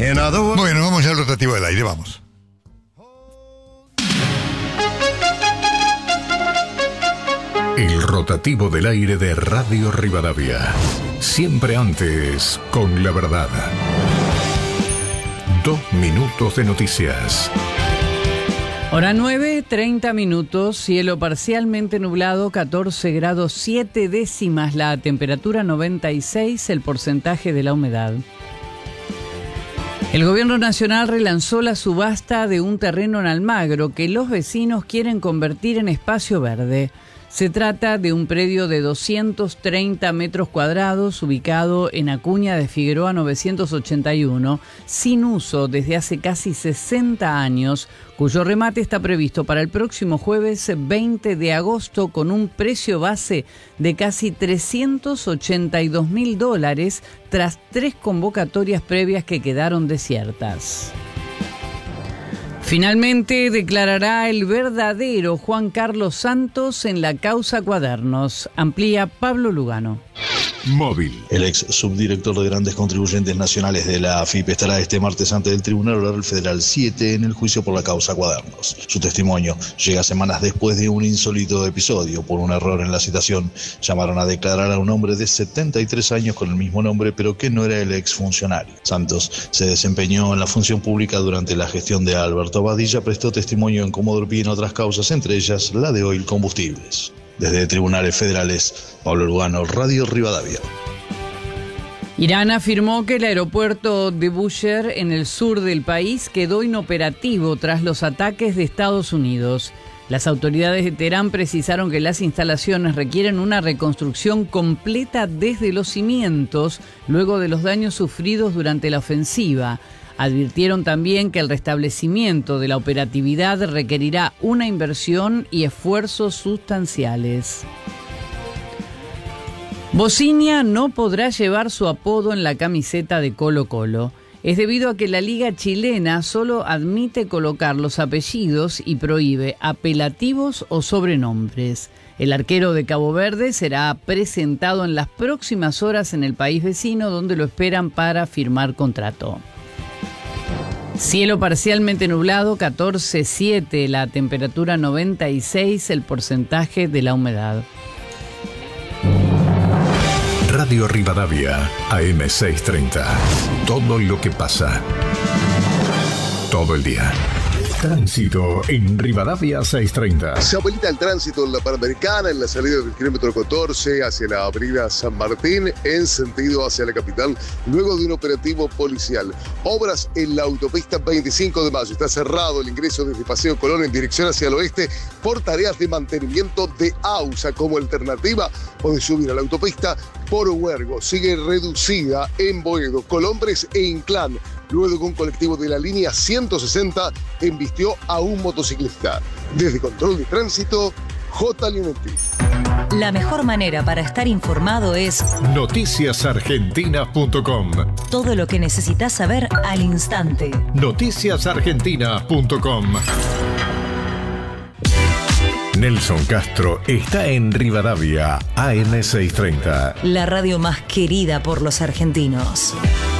Bueno, vamos ya al rotativo del aire, vamos. El rotativo del aire de Radio Rivadavia. Siempre antes, con la verdad. 2 minutos de noticias. Hora 9, 30 minutos, cielo parcialmente nublado, 14 grados 7 décimas, la temperatura 96, el porcentaje de la humedad. El gobierno nacional relanzó la subasta de un terreno en Almagro que los vecinos quieren convertir en espacio verde. Se trata de un predio de 230 metros cuadrados ubicado en Acuña de Figueroa 981, sin uso desde hace casi 60 años, cuyo remate está previsto para el próximo jueves 20 de agosto con un precio base de casi $382.000 tras 3 convocatorias previas que quedaron desiertas. Finalmente declarará el verdadero Juan Carlos Santos en la causa Cuadernos. Amplía Pablo Lugano. Móvil. El ex subdirector de grandes contribuyentes nacionales de la AFIP estará este martes ante el Tribunal Oral Federal 7 en el juicio por la causa Cuadernos. Su testimonio llega semanas después de un insólito episodio. Por un error en la citación, llamaron a declarar a un hombre de 73 años con el mismo nombre, pero que no era el ex funcionario. Santos se desempeñó en la función pública durante la gestión de Alberto Badilla, prestó testimonio en Comodoro Pi en otras causas, entre ellas la de Oil Combustibles. Desde tribunales federales, Pablo Lugano, Radio Rivadavia. Irán afirmó que el aeropuerto de Bushehr, en el sur del país, quedó inoperativo tras los ataques de Estados Unidos. Las autoridades de Teherán precisaron que las instalaciones requieren una reconstrucción completa desde los cimientos, luego de los daños sufridos durante la ofensiva. Advirtieron también que el restablecimiento de la operatividad requerirá una inversión y esfuerzos sustanciales. Bocinia no podrá llevar su apodo en la camiseta de Colo-Colo. Es debido a que la Liga Chilena solo admite colocar los apellidos y prohíbe apelativos o sobrenombres. El arquero de Cabo Verde será presentado en las próximas horas en el país vecino, donde lo esperan para firmar contrato. Cielo parcialmente nublado, 14,7, la temperatura 96, el porcentaje de la humedad. Radio Rivadavia, AM 630. Todo lo que pasa. Todo el día. Tránsito en Rivadavia 630. Se habilita el tránsito en la Panamericana, en la salida del kilómetro 14 hacia la avenida San Martín, en sentido hacia la capital, luego de un operativo policial. Obras en la autopista 25 de mayo. Está cerrado el ingreso desde Paseo Colón en dirección hacia el oeste por tareas de mantenimiento de AUSA. Como alternativa, puede subir a la autopista por Huergo. Sigue reducida en Boedo, Colombres e Inclán, luego que un colectivo de la línea 160 embistió a un motociclista. Desde Control de Tránsito, J. Leonetti. La mejor manera para estar informado es noticiasargentina.com. Todo lo que necesitas saber al instante. Noticiasargentina.com. Nelson Castro está en Rivadavia, AM 630. La radio más querida por los argentinos.